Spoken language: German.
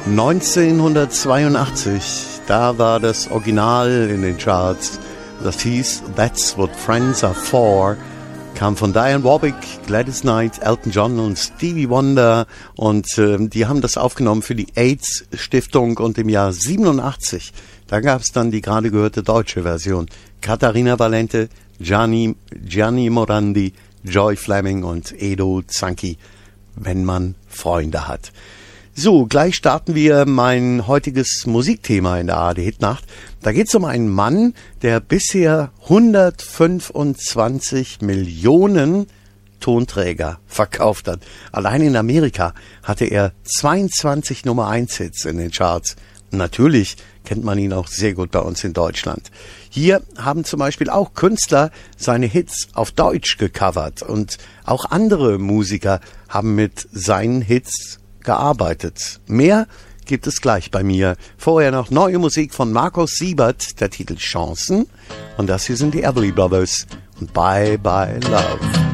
1982, da war das Original in den Charts. Das hieß That's What Friends Are For. Kam von Diane Warwick, Gladys Knight, Elton John und Stevie Wonder. Und die haben das aufgenommen für die AIDS-Stiftung. Und im Jahr 87, da gab es dann die gerade gehörte deutsche Version. Katharina Valente, Gianni Morandi, Joy Fleming und Edo Zanki. Wenn man Freunde hat. So, gleich starten wir mein heutiges Musikthema in der ARD-Hitnacht. Da geht es um einen Mann, der bisher 125 Millionen Tonträger verkauft hat. Allein in Amerika hatte er 22 Nummer-1-Hits in den Charts. Natürlich kennt man ihn auch sehr gut bei uns in Deutschland. Hier haben zum Beispiel auch Künstler seine Hits auf Deutsch gecovert und auch andere Musiker haben mit seinen Hits gearbeitet. Mehr gibt es gleich bei mir. Vorher noch neue Musik von Markus Siebert, der Titel Chancen. Und das hier sind die Everly Brothers und Bye Bye Love.